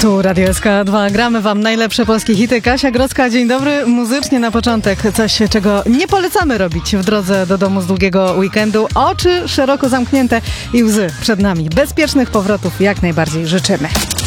Tu Radio SK2. Gramy wam najlepsze polskie hity. Kasia Grodzka, dzień dobry. Muzycznie na początek coś, czego nie polecamy robić w drodze do domu z długiego weekendu. Oczy szeroko zamknięte i łzy przed nami. Bezpiecznych powrotów jak najbardziej życzymy.